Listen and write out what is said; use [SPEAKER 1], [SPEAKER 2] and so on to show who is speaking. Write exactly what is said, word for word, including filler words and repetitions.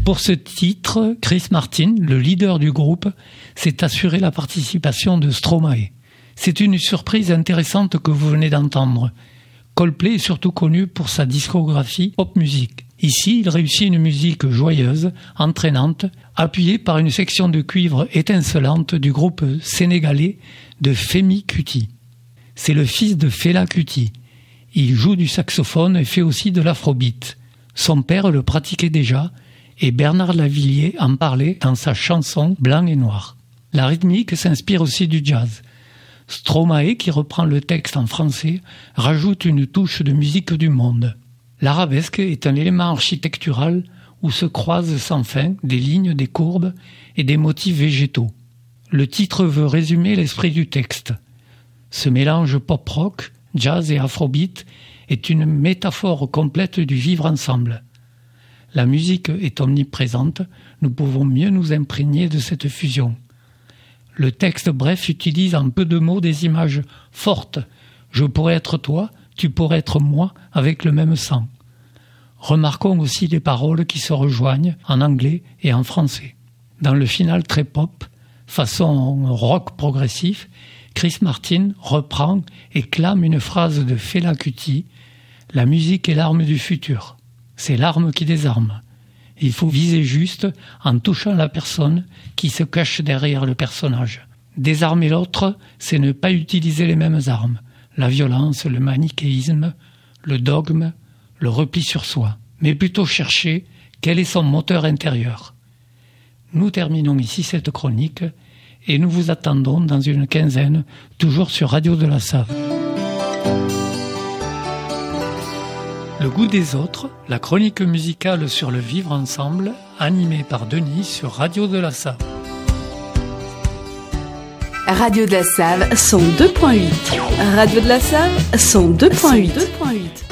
[SPEAKER 1] Pour ce titre, Chris Martin, le leader du groupe, s'est assuré la participation de Stromae. C'est une surprise intéressante que vous venez d'entendre. Coldplay est surtout connu pour sa discographie pop music. Ici, il réussit une musique joyeuse, entraînante, appuyée par une section de cuivre étincelante du groupe sénégalais de Femi Kuti. C'est le fils de Fela Kuti. Il joue du saxophone et fait aussi de l'afrobeat. Son père le pratiquait déjà et Bernard Lavilliers en parlait dans sa chanson Blanc et Noir. La rythmique s'inspire aussi du jazz. Stromae, qui reprend le texte en français, rajoute une touche de musique du monde. L'arabesque est un élément architectural où se croisent sans fin des lignes, des courbes et des motifs végétaux. Le titre veut résumer l'esprit du texte. Ce mélange pop-rock, jazz et afrobeat est une métaphore complète du vivre ensemble. La musique est omniprésente, nous pouvons mieux nous imprégner de cette fusion. Le texte, bref, utilise en peu de mots des images fortes. Je pourrais être toi, tu pourrais être moi, avec le même sang. Remarquons aussi les paroles qui se rejoignent en anglais et en français. Dans le final très pop, façon rock progressif, Chris Martin reprend et clame une phrase de Fela Kuti « La musique est l'arme du futur. C'est l'arme qui désarme. Il faut viser juste en touchant la personne qui se cache derrière le personnage. Désarmer l'autre, c'est ne pas utiliser les mêmes armes. La violence, le manichéisme, le dogme, le repli sur soi. Mais plutôt chercher quel est son moteur intérieur. » Nous terminons ici cette chronique et nous vous attendons dans une quinzaine, toujours sur Radio de la Save. Le goût des autres, la chronique musicale sur le vivre ensemble, animée par Denis sur Radio de la Save.
[SPEAKER 2] Radio de la Save, cent deux point huit. Radio de la Save, cent deux point huit.